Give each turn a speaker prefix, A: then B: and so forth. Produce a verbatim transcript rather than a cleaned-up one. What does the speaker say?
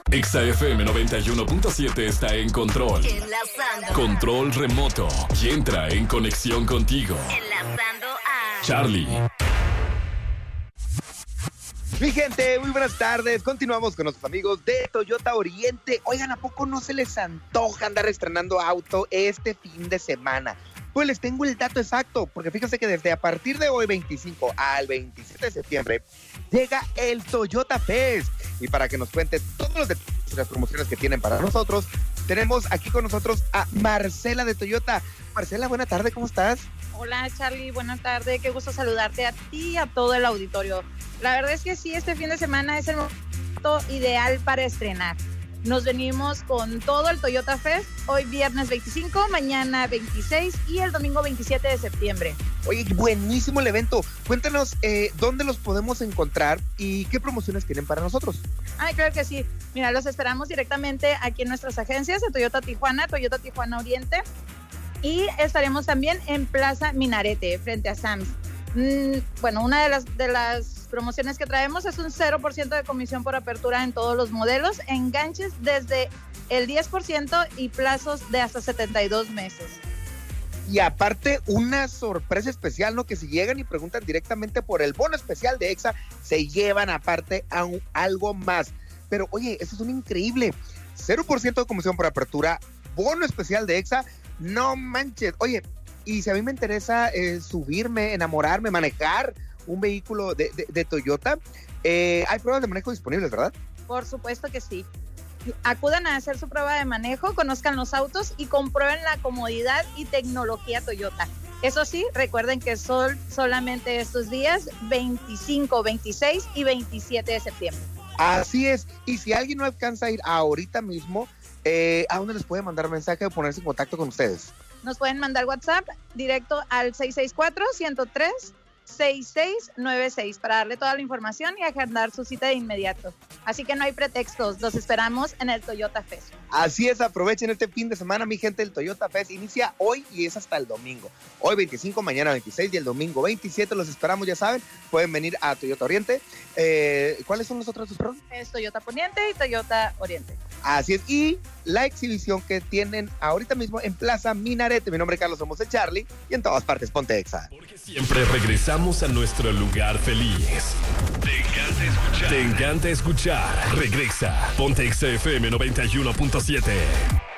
A: Exa F M noventa y uno punto siete está en control.
B: Enlazando.
A: Control remoto. Y entra en conexión contigo.
B: Enlazando a
A: Charlie.
C: Mi gente, muy buenas tardes. Continuamos con nuestros amigos de Toyota Oriente. Oigan, ¿a poco no se les antoja andar estrenando auto este fin de semana? Pues les tengo el dato exacto, porque fíjense que desde a partir de hoy, veinticinco al veintisiete de septiembre, llega el Toyota Fest. Y para que nos cuente todos los detalles de las promociones que tienen para nosotros, tenemos aquí con nosotros a Marcela de Toyota. Marcela, buena tarde, ¿cómo estás?
D: Hola Charlie, buena tarde, qué gusto saludarte a ti y a todo el auditorio. La verdad es que sí, este fin de semana es el momento ideal para estrenar. Nos venimos con todo el Toyota Fest, hoy viernes veinticinco, mañana veintiséis y el domingo veintisiete de septiembre.
C: Oye, buenísimo el evento. Cuéntanos eh, dónde los podemos encontrar y qué promociones tienen para nosotros.
D: Ay, claro que sí. Mira, los esperamos directamente aquí en nuestras agencias de Toyota Tijuana, Toyota Tijuana Oriente. Y estaremos también en Plaza Minarete, frente a Sam's. Mm, bueno, una de las, de las promociones que traemos es un cero por ciento de comisión por apertura en todos los modelos, enganches desde el diez por ciento y plazos de hasta setenta y dos meses.
C: Y aparte, una sorpresa especial, ¿no? Que si llegan y preguntan directamente por el bono especial de Exa, se llevan aparte a un, algo más. Pero, oye, eso es un increíble. cero por ciento de comisión por apertura, bono especial de Exa, no manches. Oye, y si a mí me interesa eh, subirme, enamorarme, manejar un vehículo de, de, de Toyota, eh, hay pruebas de manejo disponibles, ¿verdad?
D: Por supuesto que sí. Acudan a hacer su prueba de manejo, conozcan los autos y comprueben la comodidad y tecnología Toyota. Eso sí, recuerden que son solamente estos días veinticinco, veintiséis y veintisiete de septiembre.
C: Así es, y si alguien no alcanza a ir ahorita mismo, eh, ¿a dónde les puede mandar mensaje o ponerse en contacto con ustedes?
D: Nos pueden mandar WhatsApp directo al seis seis cuatro, uno cero tres, seis seis nueve seis para darle toda la información y agendar su cita de inmediato. Así que no hay pretextos, los esperamos en el Toyota Fest.
C: Así es, aprovechen este fin de semana, mi gente. El Toyota Fest inicia hoy y es hasta el domingo. Hoy veinticinco, mañana veintiséis y el domingo veintisiete los esperamos, ya saben. Pueden venir a Toyota Oriente. Eh, ¿Cuáles son los otros dos, perdón?
D: Es Toyota Poniente y Toyota Oriente.
C: Así es, y la exhibición que tienen ahorita mismo en Plaza Minarete. Mi nombre es Carlos, somos el Charlie, y en todas partes ponte Exa.
A: Porque siempre regresamos a nuestro lugar feliz. Te encanta escuchar. Te encanta escuchar. Regresa. Ponte Exa F M noventa y uno punto siete.